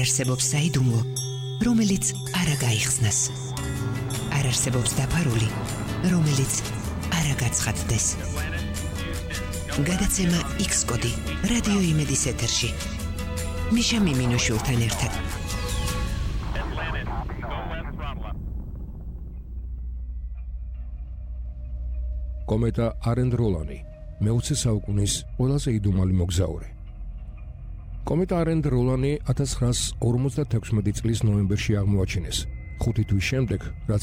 არსებობს საიდუმლო, რომელიც არ გაიხსნას. არ არსებობს დაფარული, რომელიც არ გაცხადდეს. გადაცემა X-კოდი რადიო იმედის ეთერში. მიშა მიმინოშვილთან ერთად. კომეტა არენდროლანი, მე-20 საუკუნის ყველაზე იდუმალი მოგზაური. კომეტა არენდროლანი 1956 წლის ნოემბერში აღმოაჩინეს, 5 თვის შემდეგ, რაც